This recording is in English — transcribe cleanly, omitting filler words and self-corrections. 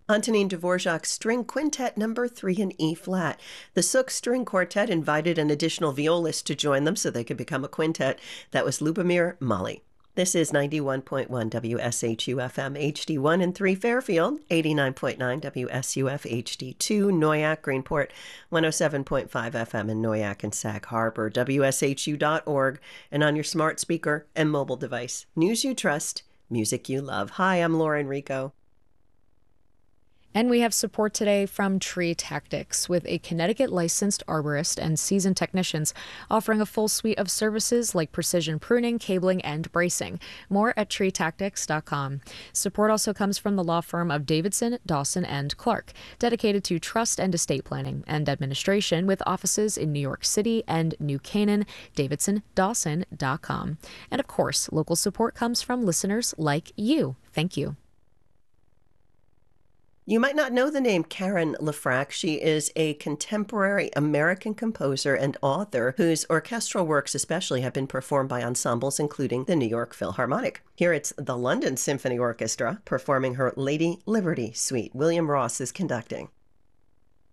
Antonin Dvorak's String Quintet Number 3 in E flat. The Sook String Quartet invited an additional violist to join them so they could become a quintet. That was Lubomir Mali. This is 91.1 WSHU FM HD1 and 3 Fairfield, 89.9 WSUF HD2 Noyak, Greenport, 107.5 FM in Noyak and Sag Harbor, WSHU.org, and on your smart speaker and mobile device. News you trust, music you love. Hi, I'm Lauren Rico. And we have support today from Tree Tactics, with a Connecticut licensed arborist and seasoned technicians offering a full suite of services like precision pruning, cabling, and bracing. More at treetactics.com. Support also comes from the law firm of Davidson, Dawson, and Clark, dedicated to trust and estate planning and administration with offices in New York City and New Canaan, davidsondawson.com. And of course, local support comes from listeners like you. Thank you. You might not know the name Karen LeFrak. She is a contemporary American composer and author whose orchestral works especially have been performed by ensembles including the New York Philharmonic. Here it's the London Symphony Orchestra performing her Lady Liberty Suite. William Ross is conducting.